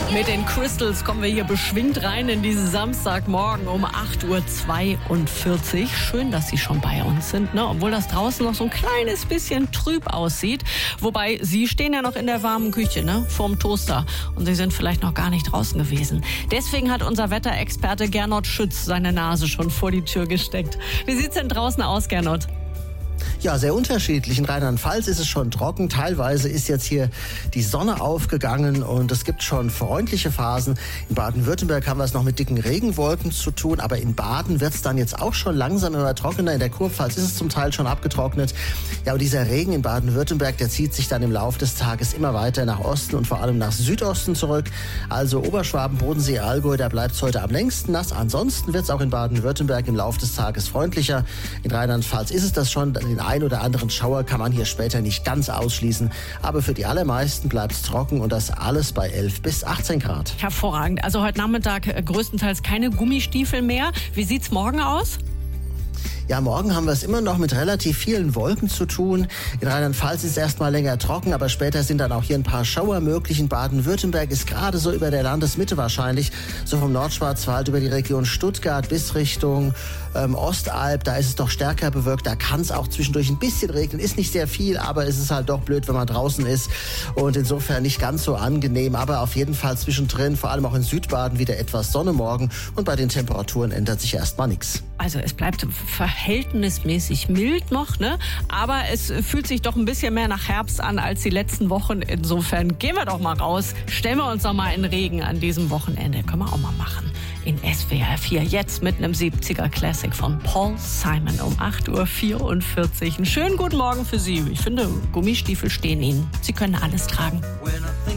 Mit den Crystals kommen wir hier beschwingt rein in diesen Samstagmorgen um 8.42 Uhr. Schön, dass Sie schon bei uns sind, ne? Obwohl das draußen noch so ein kleines bisschen trüb aussieht. Wobei, Sie stehen ja noch in der warmen Küche, ne? Vorm Toaster. Und Sie sind vielleicht noch gar nicht draußen gewesen. Deswegen hat unser Wetterexperte Gernot Schütz seine Nase schon vor die Tür gesteckt. Wie sieht's denn draußen aus, Gernot? Ja, sehr unterschiedlich. In Rheinland-Pfalz ist es schon trocken. Teilweise ist jetzt hier die Sonne aufgegangen und es gibt schon freundliche Phasen. In Baden-Württemberg haben wir es noch mit dicken Regenwolken zu tun, aber in Baden wird es dann jetzt auch schon langsam immer trockener. In der Kurpfalz ist es zum Teil schon abgetrocknet. Ja, und dieser Regen in Baden-Württemberg, der zieht sich dann im Laufe des Tages immer weiter nach Osten und vor allem nach Südosten zurück. Also Oberschwaben, Bodensee, Allgäu, da bleibt es heute am längsten nass. Ansonsten wird es auch in Baden-Württemberg im Laufe des Tages freundlicher. In Rheinland-Pfalz ist es das schon. Den ein oder anderen Schauer kann man hier später nicht ganz ausschließen. Aber für die allermeisten bleibt es trocken und das alles bei 11 bis 18 Grad. Hervorragend. Also heute Nachmittag größtenteils keine Gummistiefel mehr. Wie sieht's morgen aus? Ja, morgen haben wir es immer noch mit relativ vielen Wolken zu tun. In Rheinland-Pfalz ist es erstmal länger trocken, aber später sind dann auch hier ein paar Schauer möglich. In Baden-Württemberg ist gerade so über der Landesmitte wahrscheinlich, so vom Nordschwarzwald über die Region Stuttgart bis Richtung Ostalb, da ist es doch stärker bewölkt. Da kann es auch zwischendurch ein bisschen regnen. Ist nicht sehr viel, aber es ist halt doch blöd, wenn man draußen ist. Und insofern nicht ganz so angenehm, aber auf jeden Fall zwischendrin, vor allem auch in Südbaden, wieder etwas Sonne morgen. Und bei den Temperaturen ändert sich erstmal nichts. Also es bleibt verhältnismäßig mild noch, ne? Aber es fühlt sich doch ein bisschen mehr nach Herbst an als die letzten Wochen. Insofern gehen wir doch mal raus, stellen wir uns doch mal in Regen an diesem Wochenende. Können wir auch mal machen. In SWR 4, jetzt mit einem 70er Classic von Paul Simon um 8.44 Uhr. Einen schönen guten Morgen für Sie. Ich finde, Gummistiefel stehen Ihnen. Sie können alles tragen.